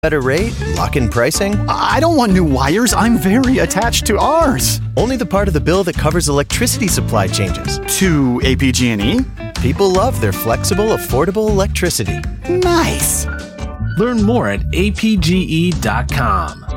Better rate? Lock-in pricing? I don't want new wires. I'm very attached to ours. Only the part of the bill that covers electricity supply changes. To APG&E? People love their flexible, affordable electricity. Nice. Learn more at apge.com.